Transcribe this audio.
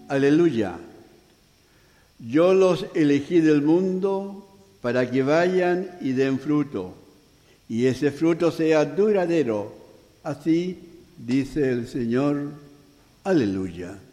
aleluya. Yo los elegí del mundo para que vayan y den fruto, y ese fruto sea duradero. Así dice el Señor, aleluya.